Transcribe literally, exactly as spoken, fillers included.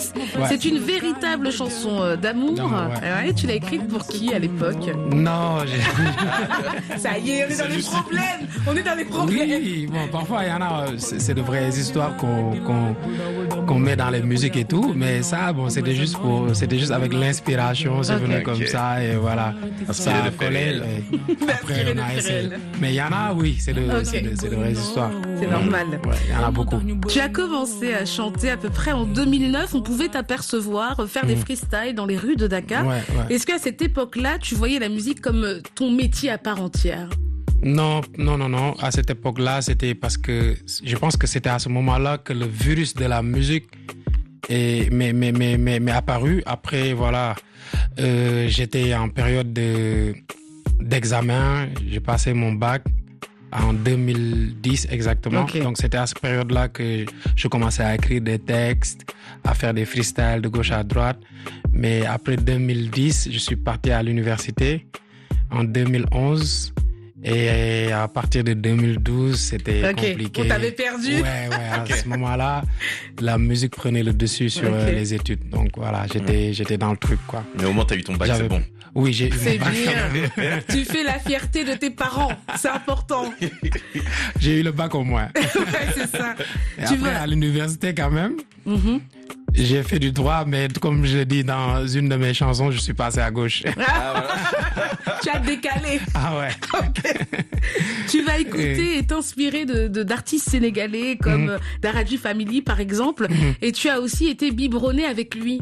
Fils. Ouais. C'est une véritable chanson euh, d'amour. Non, ouais. Ouais, tu l'as écrite pour qui à l'époque? Non, j'ai... Ça y est, on est dans les problèmes. On est dans les problèmes. Oui, bon, parfois, il y en a, c'est, c'est de vraies histoires qu'on, qu'on, qu'on met dans les musiques et tout, mais ça, bon, c'était juste pour, c'était juste avec l'inspiration, c'est Ok. venu Ok. comme ça, et voilà. Inspiré Ça a de collé, Pérel. et après, on a essayé. Mais il y en a, oui, c'est de, Ok. c'est de, c'est de vraies histoires. C'est normal. Ouais, il y en a beaucoup. Tu as commencé à chanter à peu près en deux mille neuf. On pouvait t'apercevoir faire des freestyles dans les rues de Dakar. Ouais, ouais. Est-ce qu'à cette époque-là, tu voyais la musique comme ton métier à part entière? Non, non, non, non. À cette époque-là, c'était parce que je pense que c'était à ce moment-là que le virus de la musique est, m'est, m'est, m'est, m'est, m'est apparu. Après, voilà, euh, j'étais en période de, d'examen. J'ai passé mon bac en deux mille dix exactement. Ok. Donc, c'était à cette période-là que je commençais à écrire des textes, à faire des freestyles de gauche à droite. Mais après deux mille dix, je suis parti à l'université en deux mille onze. Et à partir de deux mille douze, c'était Ok, compliqué. on t'avait perdu. Ouais, ouais. À ce moment-là, la musique prenait le dessus sur Ok. euh, les études. Donc voilà, j'étais, j'étais dans le truc, quoi. Mais au moins, t'as eu ton bac, J'avais- c'est bon. Oui, j'ai eu C'est mon bac. bien. Tu fais la fierté de tes parents. C'est important. J'ai eu le bac au moins. Ouais, c'est ça. Et Tu après, vas- à l'université, quand même, Mhm. j'ai fait du droit, mais comme je l'ai dit dans une de mes chansons, je suis passé à gauche. Tu as décalé. Ah ouais. Tu vas écouter et t'inspirer de, de- d'artistes sénégalais comme Mhm. euh, Daradji Family par exemple. Et tu as aussi été biberonné avec lui.